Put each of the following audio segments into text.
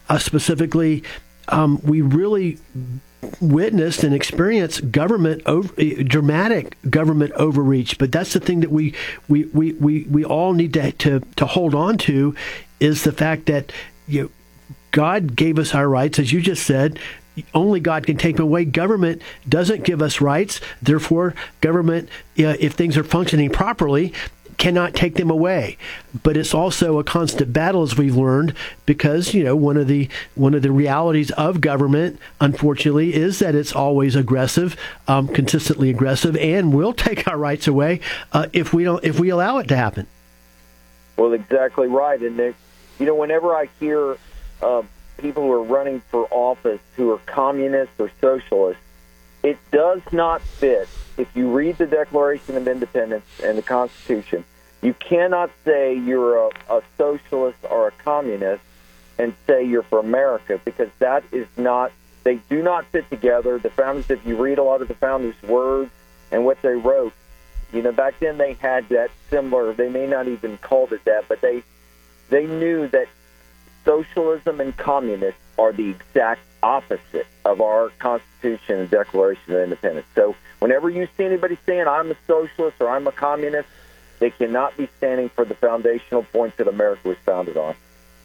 specifically, we really witnessed and experienced dramatic government overreach. But that's the thing that we all need to hold on to, is the fact that God gave us our rights, as you just said. Only God can take them away. Government doesn't give us rights. Therefore, government, if things are functioning properly, cannot take them away. But it's also a constant battle, as we've learned, because one of the realities of government, unfortunately, is that it's always aggressive, consistently aggressive, and will take our rights away if we allow it to happen. Well, exactly right. And whenever I hear people who are running for office who are communists or socialists, it does not fit. If you read the Declaration of Independence and the Constitution, you cannot say you're a socialist or a communist and say you're for America, because that is not, they do not fit together. The founders, if you read a lot of the founders' words and what they wrote, back then they had that similar, they may not even called it that, but they knew that socialism and communism are the exact opposite of our Constitution and Declaration of Independence. So whenever you see anybody saying, I'm a socialist or I'm a communist, they cannot be standing for the foundational points that America was founded on.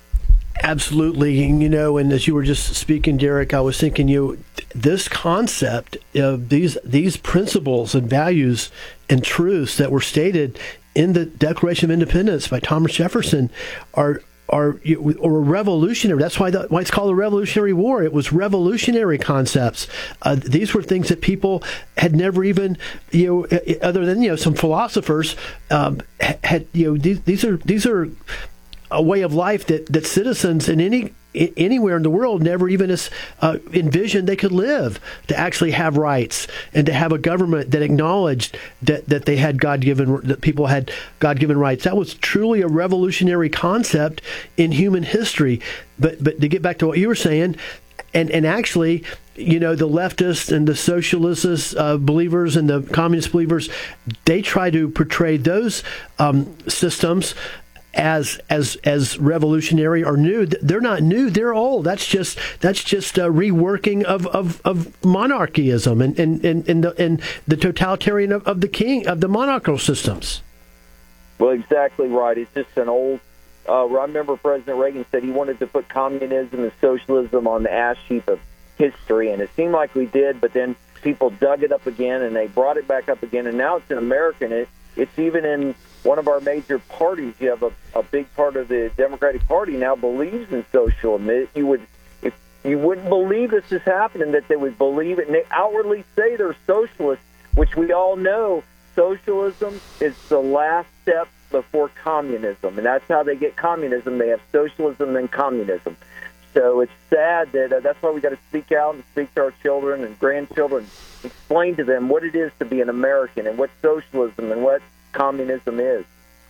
Absolutely. And as you were just speaking, Derek, I was thinking, this concept of these principles and values and truths that were stated in the Declaration of Independence by Thomas Jefferson are revolutionary. That's why it's called the Revolutionary War. It was revolutionary concepts. These were things that people had never even, other than some philosophers, had. These are a way of life that citizens in anywhere in the world never even envisioned they could live, to actually have rights and to have a government that acknowledged that they had that people had God-given rights. That was truly a revolutionary concept in human history. But to get back to what you were saying, and actually, the leftists and the socialist believers and the communist believers, they try to portray those systems as revolutionary or new. They're not new, they're old. That's just a reworking of monarchism and the totalitarian of the king, of the monarchical systems. Well, exactly right. It's just an old I remember President Reagan said he wanted to put communism and socialism on the ash heap of history, and it seemed like we did, but then people dug it up again and they brought it back up again, and now it's in America, and it's even in one of our major parties. You have a big part of the Democratic Party now believes in socialism. If you wouldn't believe this is happening, that they would believe it, and they outwardly say they're socialists, which we all know socialism is the last step before communism, and that's how they get communism. They have socialism and communism. So it's sad that that's why we got to speak out and speak to our children and grandchildren, explain to them what it is to be an American and what socialism and what communism is.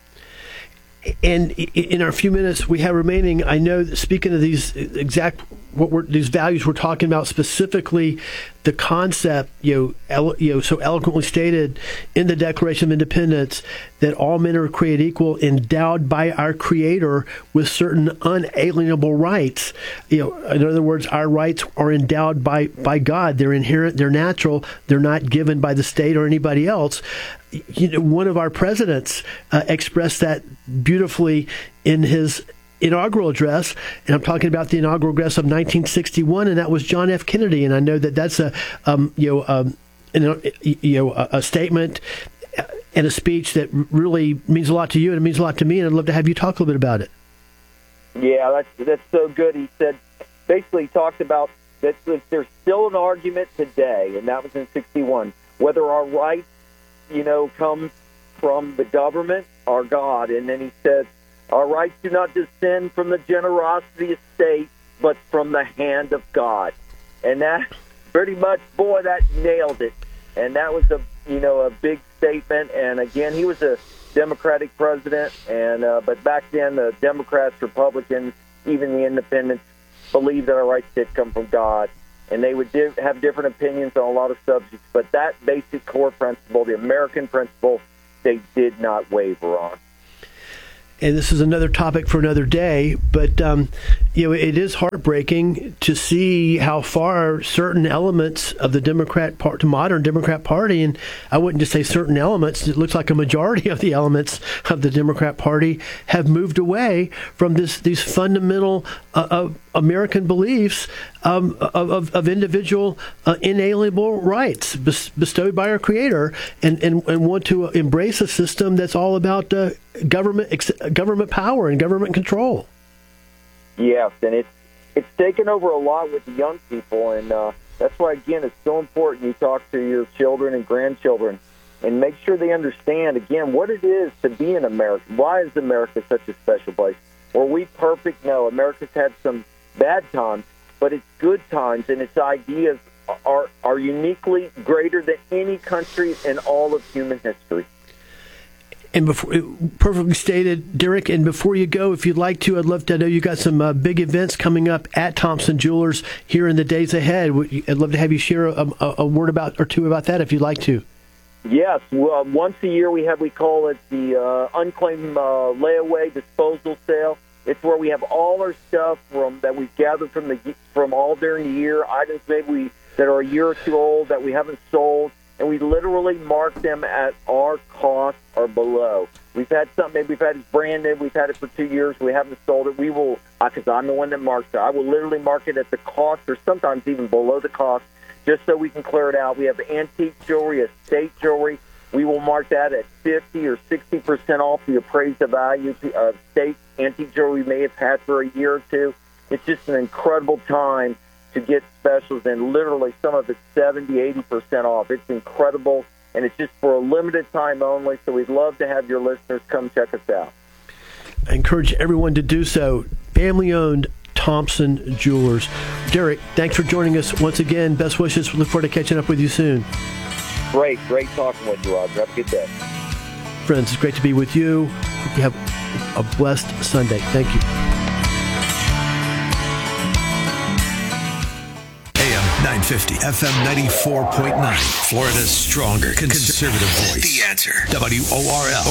And in our few minutes we have remaining, I know that speaking of these these values we're talking about, specifically the concept, so eloquently stated in the Declaration of Independence, that all men are created equal, endowed by our Creator with certain unalienable rights. In other words, our rights are endowed by God. They're inherent, they're natural, they're not given by the state or anybody else. One of our presidents expressed that beautifully in his inaugural address, and I'm talking about the inaugural address of 1961, and that was John F. Kennedy. And I know that that's a statement and a speech that really means a lot to you, and it means a lot to me, and I'd love to have you talk a little bit about it. Yeah, that's so good. He said, basically talked about that there's still an argument today, and that was in 61, whether our rights come from the government or God. And then he said, our rights do not descend from the generosity of state, but from the hand of God. And that pretty much, boy, that nailed it. And that was a big statement. And again, he was a Democratic president, and but back then the Democrats, Republicans, even the independents believed that our rights did come from God. And they would have different opinions on a lot of subjects, but that basic core principle, the American principle, they did not waver on. and this is another topic for another day, but it is heartbreaking to see how far certain elements of the modern Democrat Party, and I wouldn't just say certain elements, it looks like a majority of the elements of the Democrat Party have moved away from these fundamental American beliefs of individual inalienable rights bestowed by our Creator, and want to embrace a system that's all about government power and government control. Yes, and it's taken over a lot with the young people, and that's why, again, it's so important you talk to your children and grandchildren and make sure they understand, again, what it is to be an American. Why is America such a special place? Were we perfect? No, America's had some bad times, but it's good times, and its ideas are uniquely greater than any country in all of human history. And perfectly stated, Derek. And before you go, if you'd like to, I'd love to know you got some big events coming up at Thompson Jewelers here in the days ahead. I'd love to have you share a word or two about that, if you'd like to. Yes, well, once a year we call it the unclaimed layaway disposal sale. It's where we have all our stuff that we've gathered from all during the year, items maybe that are a year or two old that we haven't sold, and we literally mark them at our cost or below. We've had something, maybe we've had it branded, we've had it for 2 years, we haven't sold it. We will, because I'm the one that marks it, I will literally mark it at the cost or sometimes even below the cost, just so we can clear it out. We have antique jewelry, estate jewelry. We will mark that at 50 or 60% off the appraised value of estate antique jewelry we may have had for a year or two. It's just an incredible time to get specials, and literally some of it's 70, 80% off. It's incredible, and it's just for a limited time only, so we'd love to have your listeners come check us out. I encourage everyone to do so. Family-owned Thompson Jewelers. Derek, thanks for joining us once again. Best wishes. Look forward to catching up with you soon. Great talking with you, Roger. Have a good day. Friends, it's great to be with you. Hope you have a blessed Sunday. Thank you. AM 950, FM 94.9, Florida's stronger conservative voice. The Answer. WORL,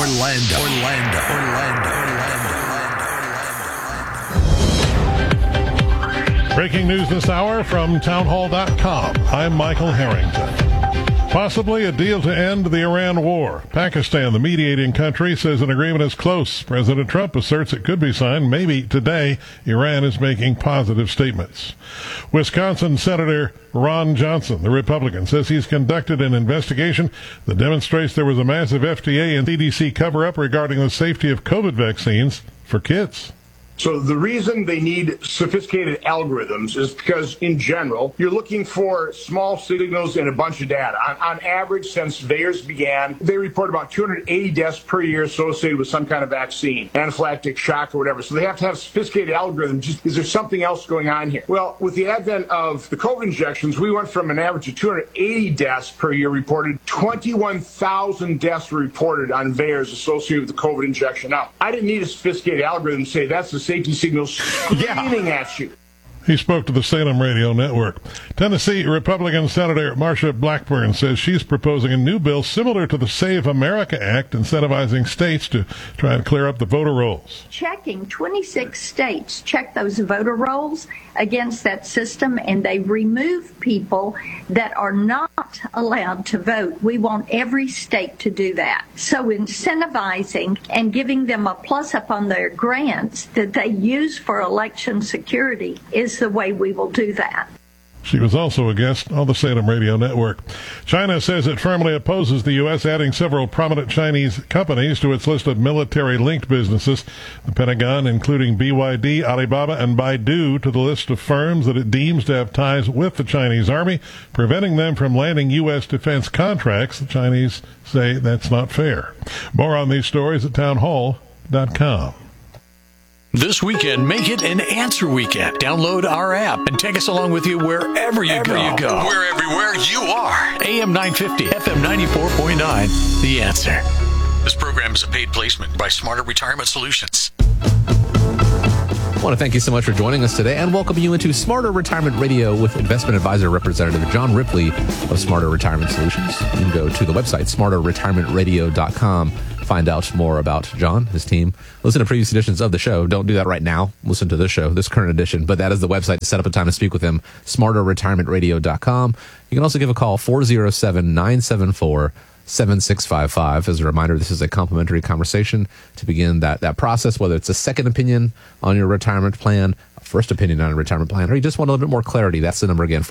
Orlando. Breaking news this hour from townhall.com. I'm Michael Harrington. Possibly a deal to end the Iran war. Pakistan, the mediating country, says an agreement is close. President Trump asserts it could be signed maybe today. Iran is making positive statements. Wisconsin Senator Ron Johnson, the Republican, says he's conducted an investigation that demonstrates there was a massive FDA and CDC cover-up regarding the safety of COVID vaccines for kids. So the reason they need sophisticated algorithms is because, in general, you're looking for small signals and a bunch of data. On average, since VAERS began, they report about 280 deaths per year associated with some kind of vaccine, anaphylactic shock or whatever. So they have to have sophisticated algorithms. Just, is there something else going on here? Well, with the advent of the COVID injections, we went from an average of 280 deaths per year reported. 21,000 deaths were reported on VAERS associated with the COVID injection. Now, I didn't need a sophisticated algorithm to say that's the safety signals screaming at you. He spoke to the Salem Radio Network. Tennessee Republican Senator Marsha Blackburn says she's proposing a new bill similar to the Save America Act, incentivizing states to try and clear up the voter rolls. Checking 26 states check those voter rolls against that system, and they remove people that are not allowed to vote. We want every state to do that. So incentivizing and giving them a plus up on their grants that they use for election security is the way we will do that. She was also a guest on the Salem Radio Network. China says it firmly opposes the U.S. adding several prominent Chinese companies to its list of military-linked businesses. The Pentagon, including BYD, Alibaba, and Baidu, to the list of firms that it deems to have ties with the Chinese Army, preventing them from landing U.S. defense contracts. The Chinese say that's not fair. More on these stories at townhall.com. This weekend, make it an Answer Weekend. Download our app and take us along with you wherever you go. We're everywhere you are. AM 950, FM 94.9, The Answer. This program is a paid placement by Smarter Retirement Solutions. I want to thank you so much for joining us today and welcome you into Smarter Retirement Radio with Investment Advisor Representative John Ripley of Smarter Retirement Solutions. You can go to the website, smarterretirementradio.com. find out more about John, his team, listen to previous editions of the show. Don't do that right now. Listen to this show, this current edition. But that is the website to set up a time to speak with him, smarterretirementradio.com. You can also give a call, 407-974-7655. As a reminder, this is a complimentary conversation to begin that process, whether it's a second opinion on your retirement plan, a first opinion on a retirement plan, or you just want a little bit more clarity. That's the number again,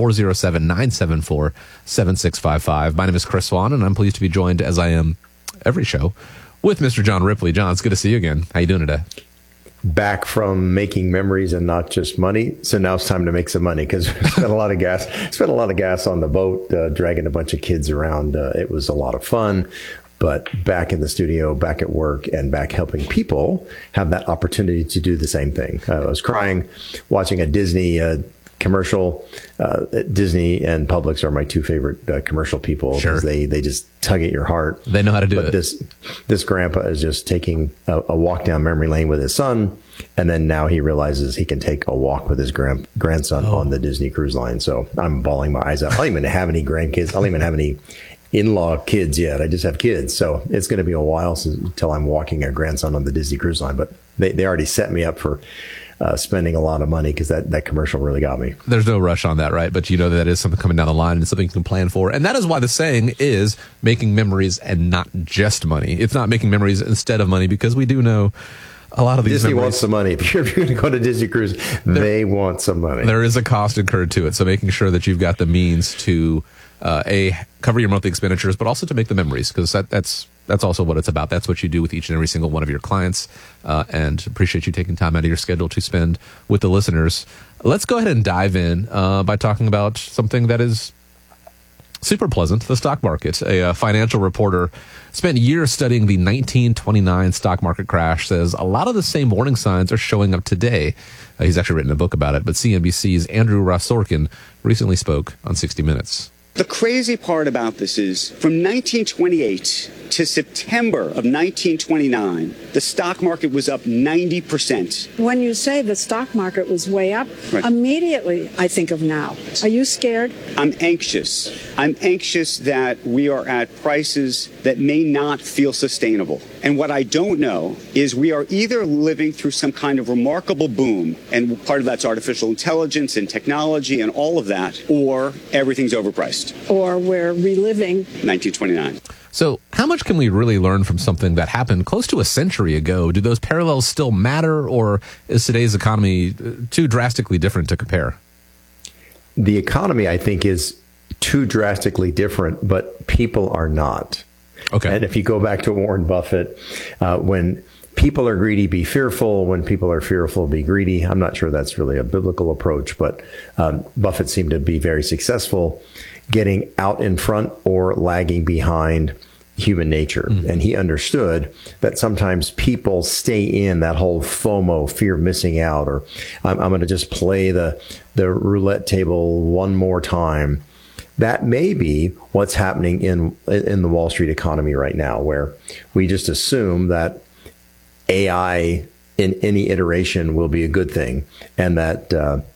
407-974-7655. My name is Chris Swan, and I'm pleased to be joined, as I am every show, with Mr. John Ripley. John, it's good to see you again. How you doing today? Back from making memories and not just money. So now it's time to make some money because we spent a lot of gas. Spent a lot of gas on the boat, dragging a bunch of kids around. It was a lot of fun, but back in the studio, back at work, and back helping people have that opportunity to do the same thing. I was crying watching a Disney commercial. Disney and Publix are my two favorite commercial people because they just tug at your heart. They know how to do it. This grandpa is just taking a walk down memory lane with his son, and then now he realizes he can take a walk with his grandson on the Disney Cruise Line. So I'm bawling my eyes out. I don't even have any grandkids. I don't even have any in-law kids yet. I just have kids. So it's going to be a while until I'm walking a grandson on the Disney Cruise Line. But they already set me up for spending a lot of money because that commercial really got me. There's no rush on that, right? But you know that is something coming down the line and something you can plan for. And that is why the saying is making memories and not just money. It's not making memories instead of money, because we do know a lot of these Disney wants some money. If you're going to go to Disney Cruise, they want some money. There is a cost incurred to it. So making sure that you've got the means to, cover your monthly expenditures, but also to make the memories, because that's also what it's about. That's what you do with each and every single one of your clients, and appreciate you taking time out of your schedule to spend with the listeners. Let's go ahead and dive in by talking about something that is super pleasant, the stock market. A financial reporter spent years studying the 1929 stock market crash, says a lot of the same warning signs are showing up today. He's actually written a book about it, but CNBC's Andrew Ross Sorkin recently spoke on 60 Minutes. The crazy part about this is from 1928 to September of 1929, the stock market was up 90%. When you say the stock market was way up, immediately I think of now. Are you scared? I'm anxious. I'm anxious that we are at prices that may not feel sustainable. And what I don't know is we are either living through some kind of remarkable boom, and part of that's artificial intelligence and technology and all of that, or everything's overpriced. Or we're reliving 1929. So how much can we really learn from something that happened close to a century ago? Do those parallels still matter, or is today's economy too drastically different to compare? The economy, I think, is too drastically different, but people are not. Okay. And if you go back to Warren Buffett, when people are greedy, be fearful. When people are fearful, be greedy. I'm not sure that's really a biblical approach, but Buffett seemed to be very successful getting out in front or lagging behind human nature. And he understood that sometimes people stay in that whole FOMO, fear of missing out, or I'm going to just play the roulette table one more time. That may be what's happening in the Wall Street economy right now, where we just assume that AI in any iteration will be a good thing, and that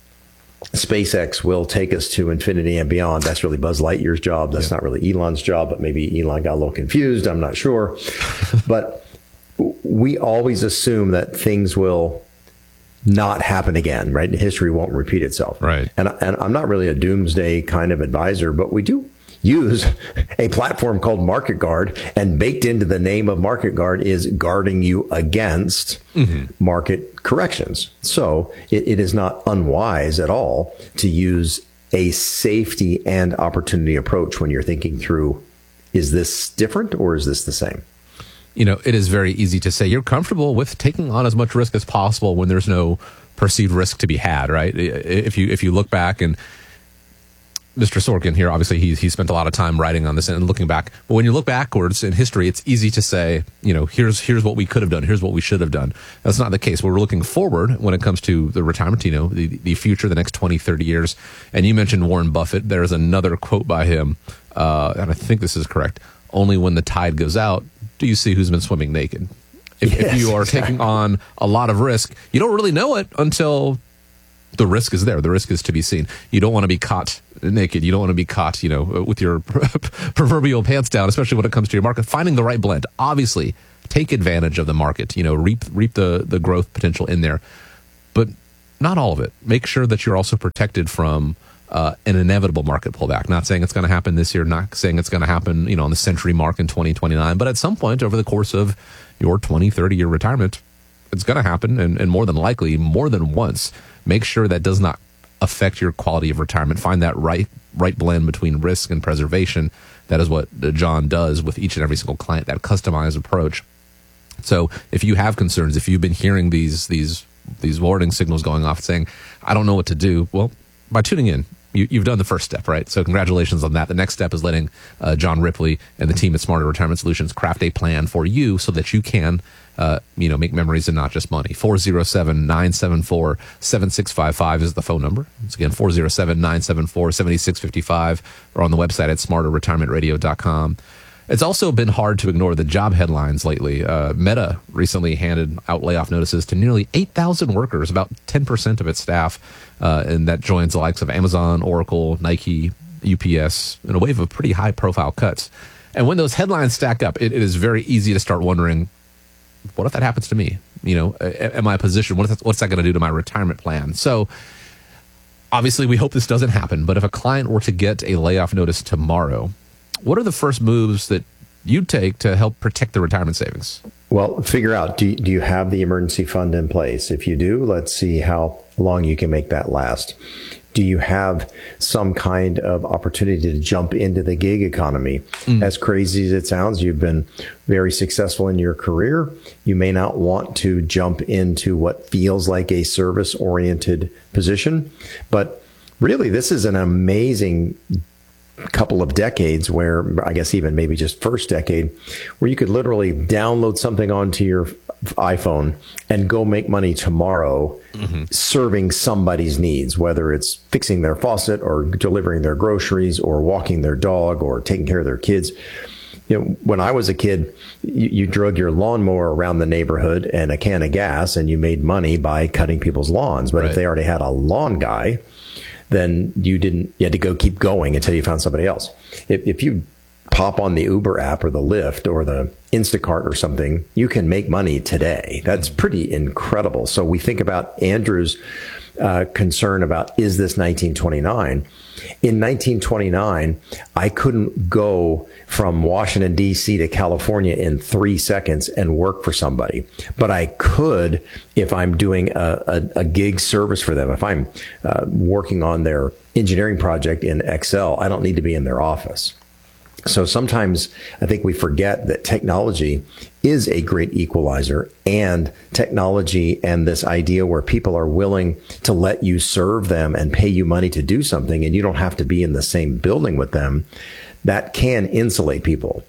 SpaceX will take us to infinity and beyond. That's really Buzz Lightyear's job. That's not really Elon's job, but maybe Elon got a little confused. I'm not sure. But we always assume that things will not happen again, right? History won't repeat itself. Right. And I'm not really a doomsday kind of advisor, but we do use a platform called Market Guard, and baked into the name of Market Guard is guarding you against market corrections. So it is not unwise at all to use a safety and opportunity approach when you're thinking through, is this different or is this the same? You know, it is very easy to say you're comfortable with taking on as much risk as possible when there's no perceived risk to be had, right? If you look back, and Mr. Sorkin here, obviously he spent a lot of time writing on this and looking back. But when you look backwards in history, it's easy to say, you know, here's what we could have done, here's what we should have done. That's not the case. We're looking forward when it comes to the retirement, you know, the future, the next 20, 30 years. And you mentioned Warren Buffett. There's another quote by him, and I think this is correct. Only when the tide goes out do you see who's been swimming naked. If you are taking on a lot of risk, you don't really know it until the risk is there. The risk is to be seen. You don't want to be caught naked. You don't want to be caught, you know, with your proverbial pants down, especially when it comes to your market. Finding the right blend. Obviously, take advantage of the market, reap the growth potential in there, but not all of it. Make sure that you're also protected from an inevitable market pullback. Not saying it's going to happen this year, not saying it's going to happen, on the century mark in 2029, but at some point over the course of your 20, 30-year retirement, it's going to happen, and more than likely, more than once. Make sure that does not affect your quality of retirement. Find that right blend between risk and preservation. That is what John does with each and every single client, that customized approach. So if you have concerns, if you've been hearing these warning signals going off saying, I don't know what to do, well, by tuning in, you've done the first step, right? So congratulations on that. The next step is letting John Ripley and the team at Smarter Retirement Solutions craft a plan for you so that you can make memories and not just money. 407-974-7655 is the phone number. Once again, 407-974-7655, or on the website at smarterretirementradio.com. It's also been hard to ignore the job headlines lately. Meta recently handed out layoff notices to nearly 8,000 workers, about 10% of its staff, and that joins the likes of Amazon, Oracle, Nike, UPS, in a wave of pretty high-profile cuts. And when those headlines stack up, it is very easy to start wondering, what if that happens to me? Am I positioned? What's that going to do to my retirement plan? So obviously we hope this doesn't happen, but if a client were to get a layoff notice tomorrow, what are the first moves that you'd take to help protect the retirement savings? Well, figure out, do you have the emergency fund in place? If you do, let's see how long you can make that last. Do you have some kind of opportunity to jump into the gig economy? As crazy as it sounds, you've been very successful in your career. You may not want to jump into what feels like a service-oriented position, but really this is an amazing couple of decades where, I guess even maybe just first decade, where you could literally download something onto your iPhone and go make money tomorrow serving somebody's needs, whether it's fixing their faucet or delivering their groceries or walking their dog or taking care of their kids. When I was a kid, you drug your lawnmower around the neighborhood and a can of gas and you made money by cutting people's lawns. But if they already had a lawn guy, then you had to keep going until you found somebody else. If you pop on the Uber app or the Lyft or the Instacart or something, you can make money today. That's pretty incredible. So we think about Andrew's concern about, is this 1929? In 1929, I couldn't go from Washington, D.C. to California in 3 seconds and work for somebody. But I could if I'm doing a gig service for them. If I'm working on their engineering project in Excel, I don't need to be in their office. So sometimes I think we forget that technology is a great equalizer, and technology and this idea where people are willing to let you serve them and pay you money to do something, and you don't have to be in the same building with them, that can insulate people.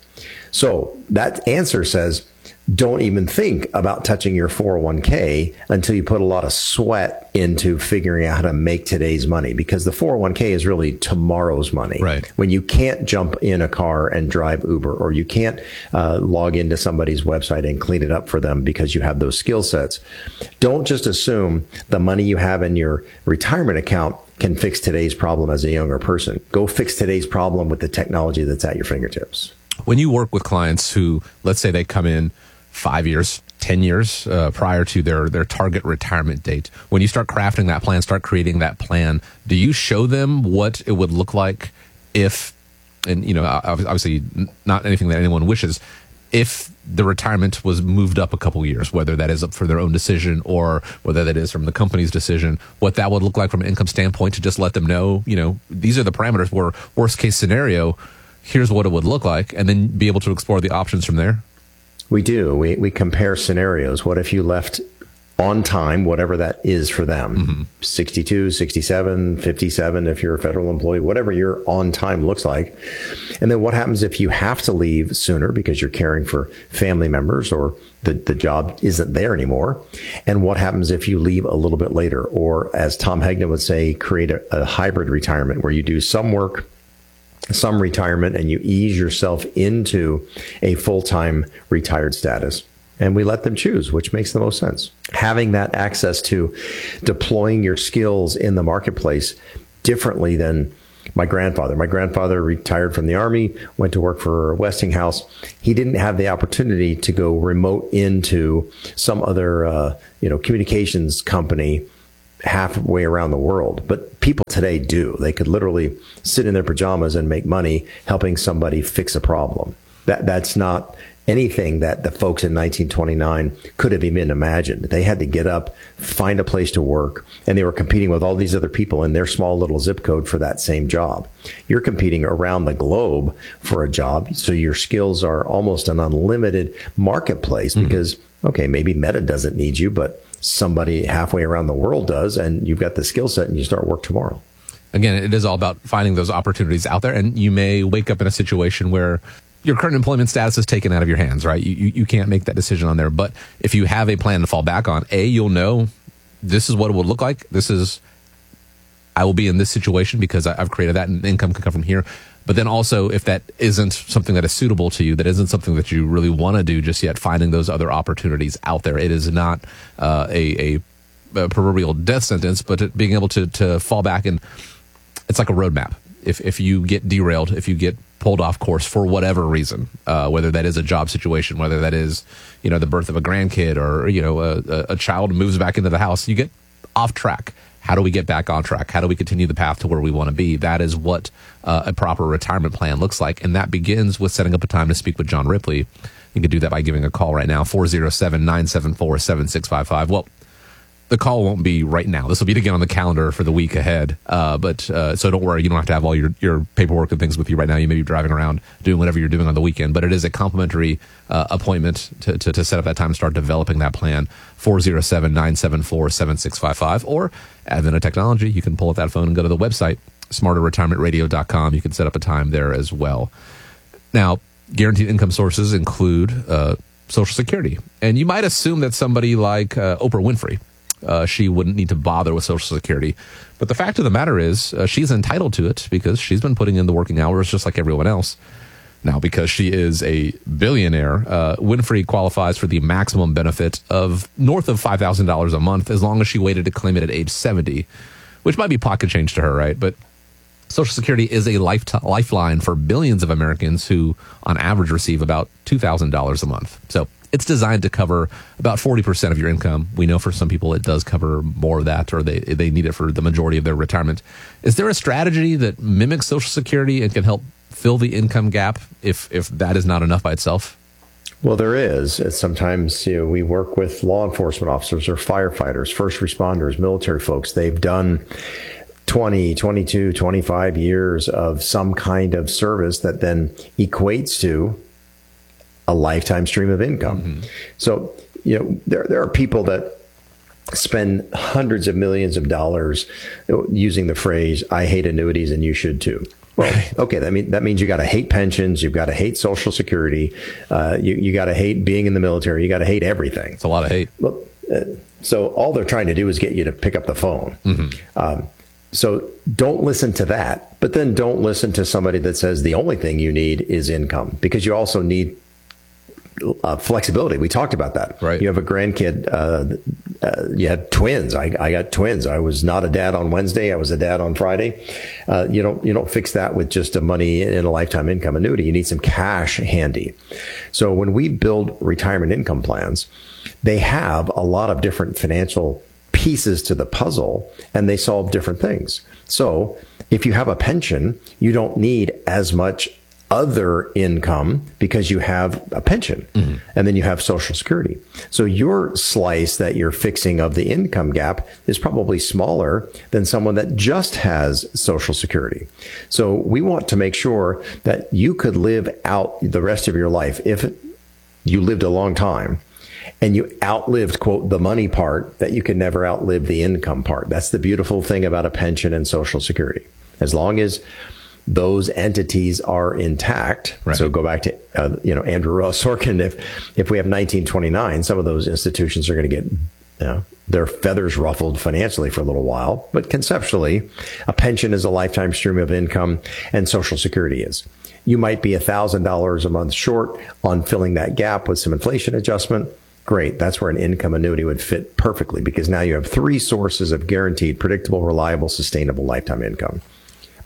So that answer says, don't even think about touching your 401k until you put a lot of sweat into figuring out how to make today's money, because the 401k is really tomorrow's money. Right. When you can't jump in a car and drive Uber, or you can't log into somebody's website and clean it up for them because you have those skill sets, don't just assume the money you have in your retirement account can fix today's problem as a younger person. Go fix today's problem with the technology that's at your fingertips. When you work with clients who, let's say they come in 5 years, 10 years prior to their target retirement date, when you start crafting that plan, start creating that plan, do you show them what it would look like if, and obviously not anything that anyone wishes, if the retirement was moved up a couple years, whether that is up for their own decision or whether that is from the company's decision, what that would look like from an income standpoint, to just let them know, these are the parameters where worst case scenario, here's what it would look like, and then be able to explore the options from there? We do. We compare scenarios. What if you left on time, whatever that is for them, 62, 67, 57, if you're a federal employee, whatever your on time looks like. And then what happens if you have to leave sooner because you're caring for family members or the job isn't there anymore? And what happens if you leave a little bit later? Or as Tom Hegna would say, create a hybrid retirement where you do some work, some retirement, and you ease yourself into a full-time retired status. And we let them choose, which makes the most sense. Having that access to deploying your skills in the marketplace differently than My grandfather retired from the Army, went to work for Westinghouse. He didn't have the opportunity to go remote into some other, communications company halfway around the world. But people today do. They could literally sit in their pajamas and make money helping somebody fix a problem. That's not anything that the folks in 1929 could have even imagined. They had to get up, find a place to work, and they were competing with all these other people in their small little zip code for that same job. You're competing around the globe for a job, so your skills are almost an unlimited marketplace because, okay, maybe Meta doesn't need you, but somebody halfway around the world does, and you've got the skill set and you start work tomorrow. Again, it is all about finding those opportunities out there, and you may wake up in a situation where your current employment status is taken out of your hands, right? You can't make that decision on there. But if you have a plan to fall back on, you'll know this is what it would look like. I will be in this situation because I've created that, and income can come from here. But then also, if that isn't something that is suitable to you, that isn't something that you really want to do just yet, finding those other opportunities out there. It is not a proverbial death sentence, but being able to fall back, and it's like a roadmap. If you get derailed, if you get pulled off course for whatever reason, whether that is a job situation, whether that is, the birth of a grandkid, or, a child moves back into the house, you get off track. How do we get back on track? How do we continue the path to where we want to be? That is what a proper retirement plan looks like. And that begins with setting up a time to speak with John Ripley. You can do that by giving a call right now, 407-974-7655. Well, the call won't be right now. This will be to get on the calendar for the week ahead. So don't worry. You don't have to have all your paperwork and things with you right now. You may be driving around doing whatever you're doing on the weekend, but it is a complimentary appointment to set up that time and start developing that plan. 407-974-7655. Or Advent of Technology, you can pull up that phone and go to the website, smarterretirementradio.com. You can set up a time there as well. Now, guaranteed income sources include Social Security. And you might assume that somebody like Oprah Winfrey, she wouldn't need to bother with Social Security. But the fact of the matter is she's entitled to it because she's been putting in the working hours just like everyone else. Now, because she is a billionaire, Winfrey qualifies for the maximum benefit of north of $5,000 a month as long as she waited to claim it at age 70, which might be pocket change to her, right? But Social Security is a lifeline for billions of Americans who, on average, receive about $2,000 a month. So it's designed to cover about 40% of your income. We know for some people it does cover more of that, or they need it for the majority of their retirement. Is there a strategy that mimics Social Security and can help fill the income gap if that is not enough by itself? Well, there is. Sometimes we work with law enforcement officers or firefighters, first responders, military folks. They've done 20, 22, 25 years of some kind of service that then equates to a lifetime stream of income. Mm-hmm. So, there are people that spend hundreds of millions of dollars using the phrase, I hate annuities and you should too. Well, okay, that means you got to hate pensions, you've got to hate Social Security, you got to hate being in the military, you got to hate everything. It's a lot of hate. Well, so all they're trying to do is get you to pick up the phone. Mm-hmm. So don't listen to that, but then don't listen to somebody that says the only thing you need is income, because you also need flexibility. We talked about that. Right. You have a grandkid. You had twins. I got twins. I was not a dad on Wednesday. I was a dad on Friday. You don't fix that with just a money in a lifetime income annuity. You need some cash handy. So when we build retirement income plans, they have a lot of different financial pieces to the puzzle, and they solve different things. So if you have a pension, you don't need as much other income because you have a pension, mm-hmm. and then you have Social Security. So your slice that you're fixing of the income gap is probably smaller than someone that just has Social Security. So we want to make sure that you could live out the rest of your life if you lived a long time and you outlived, quote, the money part, that you can never outlive the income part. That's the beautiful thing about a pension and Social Security. As long as those entities are intact. Right. So go back to, Andrew Ross Sorkin. If we have 1929, some of those institutions are going to get, their feathers ruffled financially for a little while. But conceptually, a pension is a lifetime stream of income, and Social Security is. You might be $1,000 a month short on filling that gap with some inflation adjustment. Great. That's where an income annuity would fit perfectly, because now you have three sources of guaranteed, predictable, reliable, sustainable lifetime income.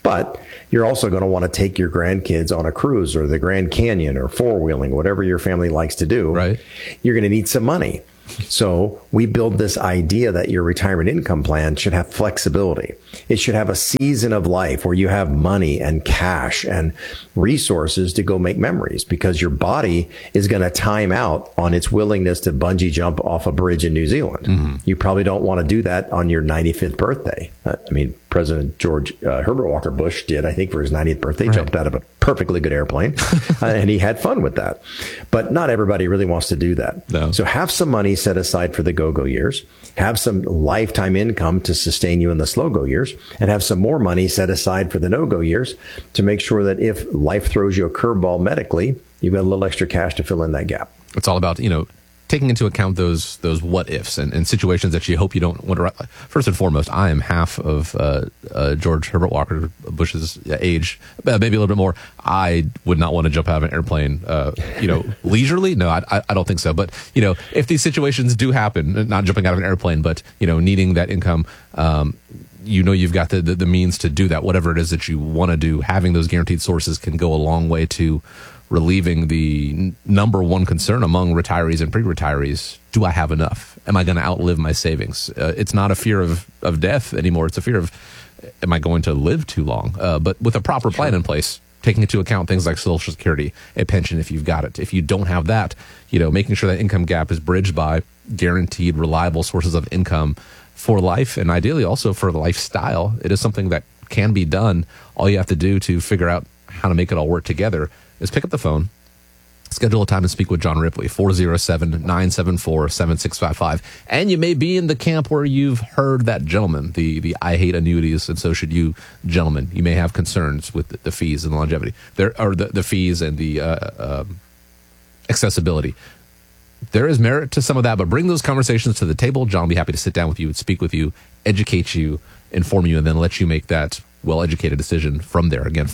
But you're also going to want to take your grandkids on a cruise or the Grand Canyon or four-wheeling, whatever your family likes to do. Right. You're going to need some money. So we build this idea that your retirement income plan should have flexibility. It should have a season of life where you have money and cash and resources to go make memories, because your body is going to time out on its willingness to bungee jump off a bridge in New Zealand. Mm-hmm. You probably don't want to do that on your 95th birthday. President George Herbert Walker Bush did, I think, for his 90th birthday, jumped out of a perfectly good airplane, and he had fun with that. But not everybody really wants to do that. No. So have some money set aside for the go-go years, have some lifetime income to sustain you in the slow-go years, and have some more money set aside for the no-go years to make sure that if life throws you a curveball medically, you've got a little extra cash to fill in that gap. It's all about, taking into account those what ifs and situations that you hope you don't want to. First and foremost, I am half of George Herbert Walker Bush's age, maybe a little bit more. I would not want to jump out of an airplane, leisurely. No, I don't think so. But if these situations do happen, not jumping out of an airplane, but needing that income, you've got the means to do that. Whatever it is that you want to do, having those guaranteed sources can go a long way to relieving the number one concern among retirees and pre-retirees. Do I have enough? Am I going to outlive my savings? It's not a fear of death anymore. It's a fear of, am I going to live too long? But with a proper plan in place, taking into account things like Social Security, a pension if you've got it. If you don't have that, making sure that income gap is bridged by guaranteed, reliable sources of income for life, and ideally also for lifestyle. It is something that can be done. All you have to do to figure out how to make it all work together is pick up the phone, schedule a time to speak with John Ripley, 407-974-7655. And you may be in the camp where you've heard that gentleman, the I hate annuities, and so should you, gentlemen. You may have concerns with the fees and the longevity. There are the fees and the accessibility. There is merit to some of that, but bring those conversations to the table. John will be happy to sit down with you and speak with you, educate you, inform you, and then let you make that well-educated decision from there. Again,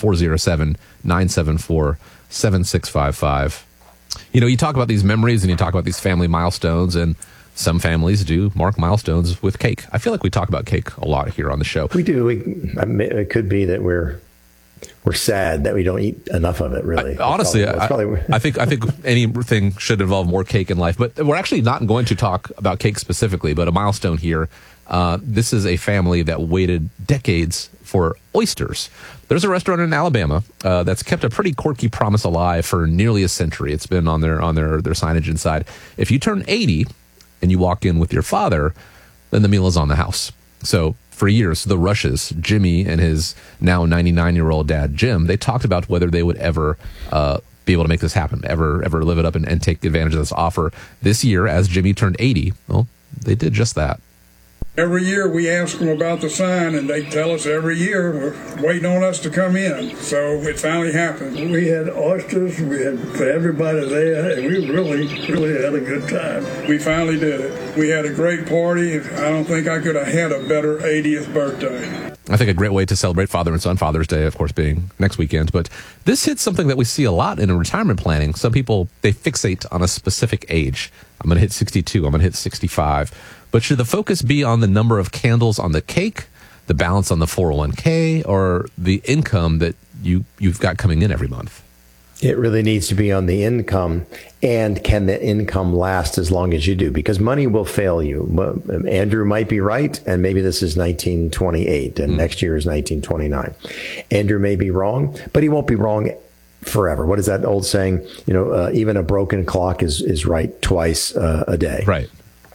407-974-7655. You talk about these memories and you talk about these family milestones, and some families do mark milestones with cake. I feel like we talk about cake a lot here on the show. We do. It could be that we're sad that we don't eat enough of it, really. Honestly, I think anything should involve more cake in life. But we're actually not going to talk about cake specifically, but a milestone here. This is a family that waited decades for oysters. There's a restaurant in Alabama that's kept a pretty quirky promise alive for nearly a century. It's been on their signage inside. If you turn 80 and you walk in with your father, then the meal is on the house. So for years, the Rushes, Jimmy and his now 99-year-old dad, Jim, they talked about whether they would ever be able to make this happen, ever live it up and take advantage of this offer. This year, as Jimmy turned 80, well, they did just that. Every year we ask them about the sign, and they tell us every year we're waiting on us to come in. So it finally happened. We had oysters, we had for everybody there, and we really had a good time. We finally did it. We had a great party. I don't think I could have had a better 80th birthday. I think a great way to celebrate Father and Son, Father's Day, of course, being next weekend. But this hits something that we see a lot in retirement planning. Some people, they fixate on a specific age. I'm going to hit 62. I'm going to hit 65. But should the focus be on the number of candles on the cake, the balance on the 401k, or the income that you've got coming in every month? It really needs to be on the income, and can the income last as long as you do? Because money will fail you. Andrew might be right, and maybe this is 1928, and next year is 1929. Andrew may be wrong, but he won't be wrong forever. What is that old saying? Even a broken clock is right twice a day. Right.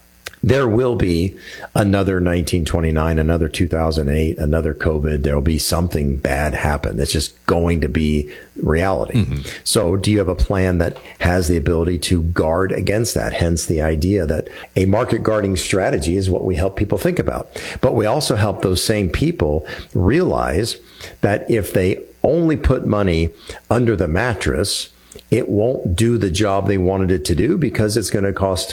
There will be another 1929, another 2008, another COVID. There will be something bad happen. That's just going to be reality. Mm-hmm. So do you have a plan that has the ability to guard against that? Hence the idea that a market guarding strategy is what we help people think about. But we also help those same people realize that if they only put money under the mattress, it won't do the job they wanted it to do, because it's going to cost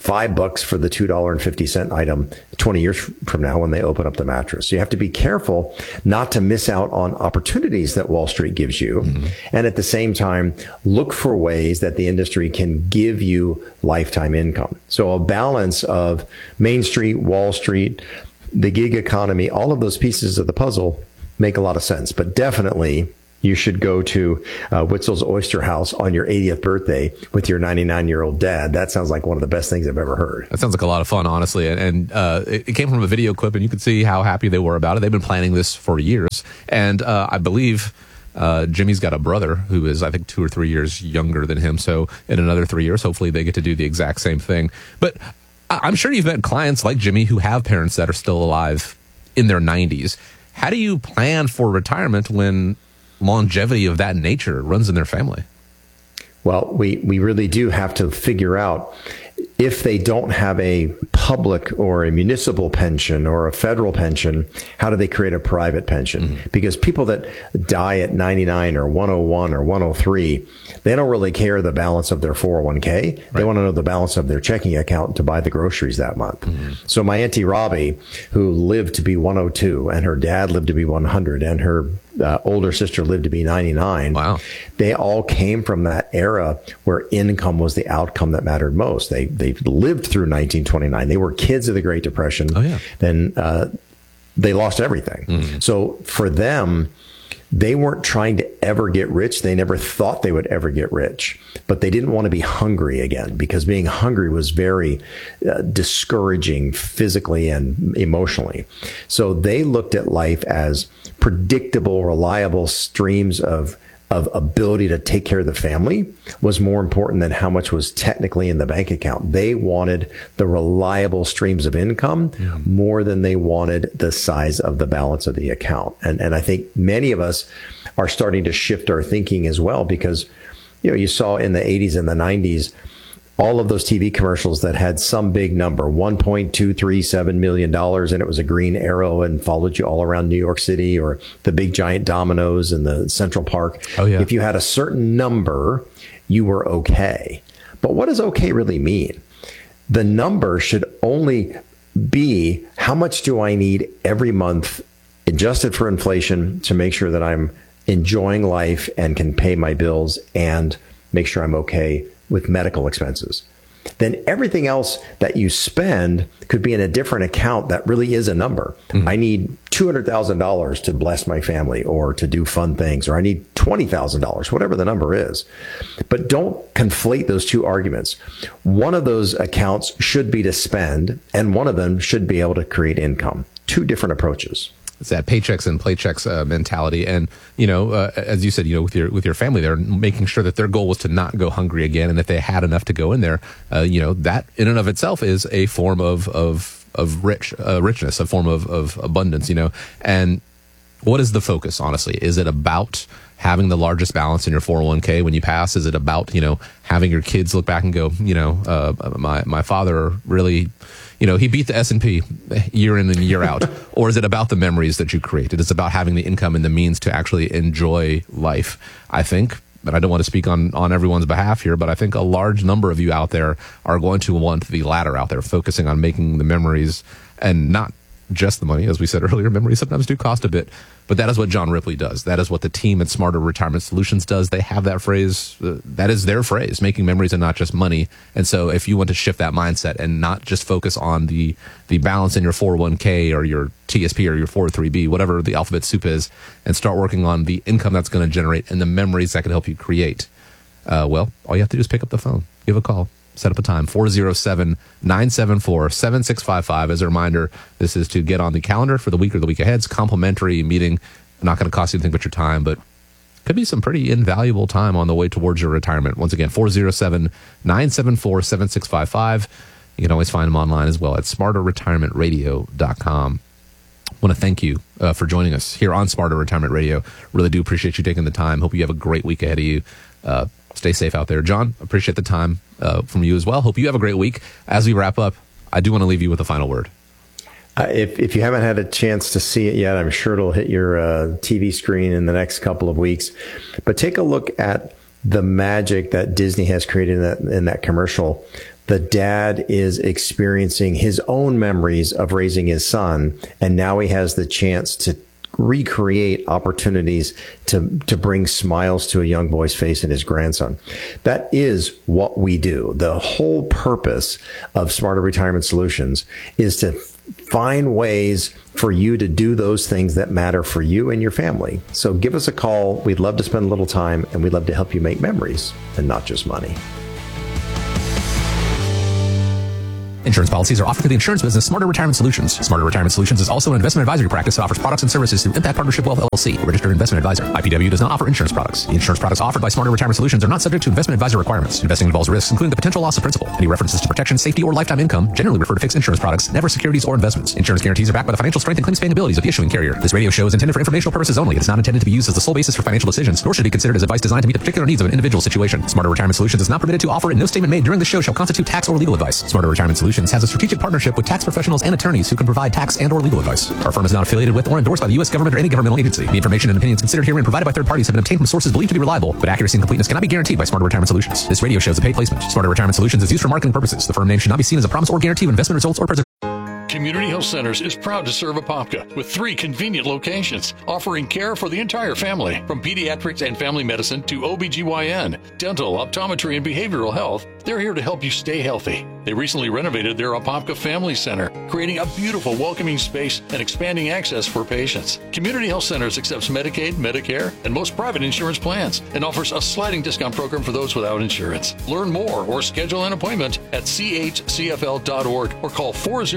$5 for the $2.50 item 20 years from now when they open up the mattress. So you have to be careful not to miss out on opportunities that Wall Street gives you. Mm-hmm. And at the same time, look for ways that the industry can give you lifetime income. So a balance of Main Street, Wall Street, the gig economy, all of those pieces of the puzzle make a lot of sense. But definitely, you should go to Witzel's Oyster House on your 80th birthday with your 99-year-old dad. That sounds like one of the best things I've ever heard. That sounds like a lot of fun, honestly. And it came from a video clip, and you could see how happy they were about it. They've been planning this for years. And I believe Jimmy's got a brother who is, I think, 2 or 3 years younger than him. So in another 3 years, hopefully they get to do the exact same thing. But I'm sure you've met clients like Jimmy who have parents that are still alive in their 90s. How do you plan for retirement when longevity of that nature runs in their family? Well, we really do have to figure out if they don't have a public or a municipal pension or a federal pension, how do they create a private pension? Mm-hmm. Because people that die at 99 or 101 or 103, they don't really care the balance of their 401k. Right. They want to know the balance of their checking account to buy the groceries that month. Mm-hmm. So my Auntie Robbie, who lived to be 102 and her dad lived to be 100 and her older sister lived to be 99. Wow. They all came from that era where income was the outcome that mattered most. They lived through 1929. They were kids of the Great Depression. Oh, yeah. Then they lost everything. Mm-hmm. So for them, they weren't trying to ever get rich. They never thought they would ever get rich, but they didn't want to be hungry again, because being hungry was very discouraging physically and emotionally. So they looked at life as predictable, reliable streams of ability to take care of the family was more important than how much was technically in the bank account. They wanted the reliable streams of income more than they wanted the size of the balance of the account. And I think many of us are starting to shift our thinking as well, because, you know, you saw in the 80s and the 90s, all of those TV commercials that had some big number, $1.237 million, and it was a green arrow and followed you all around New York City, or the big giant dominoes in the Central Park. Oh, yeah. If you had a certain number, you were okay. But what does okay really mean? The number should only be, how much do I need every month, adjusted for inflation, to make sure that I'm enjoying life and can pay my bills and make sure I'm okay with medical expenses. Then everything else that you spend could be in a different account that really is a number. Mm-hmm. I need $200,000 to bless my family or to do fun things, or I need $20,000, whatever the number is. But don't conflate those two arguments. One of those accounts should be to spend, and one of them should be able to create income. Two different approaches. It's that paychecks and playchecks mentality. And, you know, as you said, you know, with your family, they're making sure that their goal was to not go hungry again. And if they had enough to go in there, you know, that in and of itself is a form of richness, a form of abundance, you know. And what is the focus, honestly? Is it about having the largest balance in your 401k when you pass? Is it about, you know, having your kids look back and go, you know, my father really, you know, he beat the S&P year in and year out? Or is it about the memories that you created? It's about having the income and the means to actually enjoy life. I think, and I don't want to speak on everyone's behalf here, but I think a large number of you out there are going to want the latter out there, focusing on making the memories and not just the money. As we said earlier, memories sometimes do cost a bit, but that is what John Ripley does. That is what the team at Smarter Retirement Solutions does. They have that phrase. That is their phrase, making memories and not just money. And so if you want to shift that mindset and not just focus on the balance in your 401k or your TSP or your 403b, whatever the alphabet soup is, and start working on the income that's going to generate and the memories that can help you create, well, all you have to do is pick up the phone, give a call. Set up a time, 407-974-7655. As a reminder, this is to get on the calendar for the week or the week ahead. It's a complimentary meeting. Not going to cost you anything but your time, but could be some pretty invaluable time on the way towards your retirement. Once again, 407-974-7655. You can always find them online as well at smarterretirementradio.com. I want to thank you for joining us here on Smarter Retirement Radio. Really do appreciate you taking the time. Hope you have a great week ahead of you. Stay safe out there. John, appreciate the time from you as well. Hope you have a great week. As we wrap up, I do want to leave you with a final word. If you haven't had a chance to see it yet, I'm sure it'll hit your TV screen in the next couple of weeks. But take a look at the magic that Disney has created in that commercial. The dad is experiencing his own memories of raising his son, and now he has the chance to recreate opportunities to bring smiles to a young boy's face and his grandson. That is what we do. The whole purpose of Smarter Retirement Solutions is to find ways for you to do those things that matter for you and your family. So give us a call. We'd love to spend a little time, and we'd love to help you make memories and not just money. Insurance policies are offered through the insurance business Smarter Retirement Solutions. Smarter Retirement Solutions is also an investment advisory practice that offers products and services through Impact Partnership Wealth LLC, a registered investment advisor. IPW does not offer insurance products. The insurance products offered by Smarter Retirement Solutions are not subject to investment advisor requirements. Investing involves risks, including the potential loss of principal. Any references to protection, safety, or lifetime income generally refer to fixed insurance products, never securities or investments. Insurance guarantees are backed by the financial strength and claims paying abilities of the issuing carrier. This radio show is intended for informational purposes only. It is not intended to be used as the sole basis for financial decisions, nor should it be considered as advice designed to meet the particular needs of an individual situation. Smarter Retirement Solutions is not permitted to offer, and no statement made during the show shall constitute tax or legal advice. Smarter Retirement Solutions has a strategic partnership with tax professionals and attorneys who can provide tax and or legal advice. Our firm is not affiliated with or endorsed by the U.S. government or any governmental agency. The information and opinions considered herein provided by third parties have been obtained from sources believed to be reliable, but accuracy and completeness cannot be guaranteed by Smarter Retirement Solutions. This radio show is a paid placement. Smarter Retirement Solutions is used for marketing purposes. The firm name should not be seen as a promise or guarantee of investment results or preservation. Community Health Centers is proud to serve Apopka with 3 convenient locations, offering care for the entire family, from pediatrics and family medicine to OBGYN, dental, optometry, and behavioral health. They're here to help you stay healthy. They recently renovated their Apopka Family Center, creating a beautiful, welcoming space and expanding access for patients. Community Health Centers accepts Medicaid, Medicare, and most private insurance plans, and offers a sliding discount program for those without insurance. Learn more or schedule an appointment at chcfl.org or call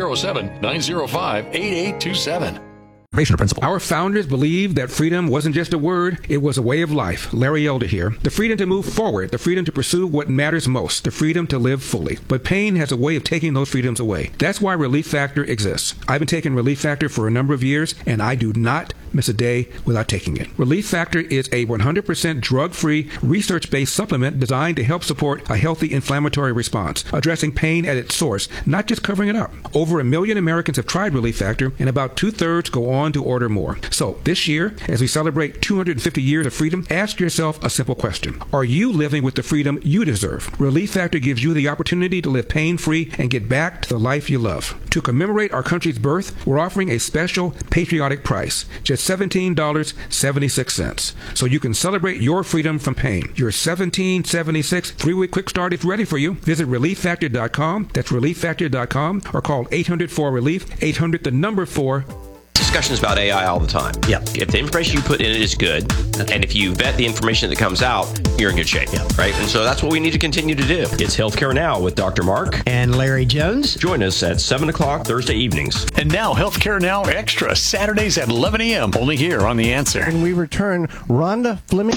407-905-8827. Our founders believed that freedom wasn't just a word, it was a way of life. Larry Elder here. The freedom to move forward, the freedom to pursue what matters most, the freedom to live fully. But pain has a way of taking those freedoms away. That's why Relief Factor exists. I've been taking Relief Factor for a number of years, and I do not miss a day without taking it. Relief Factor is a 100% drug-free, research-based supplement designed to help support a healthy inflammatory response, addressing pain at its source, not just covering it up. Over 1 million Americans have tried Relief Factor, and about 2/3 go on to order more. So this year, as we celebrate 250 years of freedom, ask yourself a simple question. Are you living with the freedom you deserve? Relief Factor gives you the opportunity to live pain-free and get back to the life you love. To commemorate our country's birth, we're offering a special patriotic price, just $17.76. So you can celebrate your freedom from pain. Your $17.76 3-week quick start is ready for you. Visit ReliefFactor.com. That's ReliefFactor.com, or call 800-4-RELIEF, 800-4. Discussions about AI all the time. Yep. If the information you put in it is good, and if you vet the information that comes out, you're in good shape, right? And so that's what we need to continue to do. It's Healthcare Now with Dr. Mark and Larry Jones. Join us at 7 o'clock Thursday evenings. And now Healthcare Now Extra, Saturdays at 11 a.m. only here on The Answer. And we return Rhonda Fleming.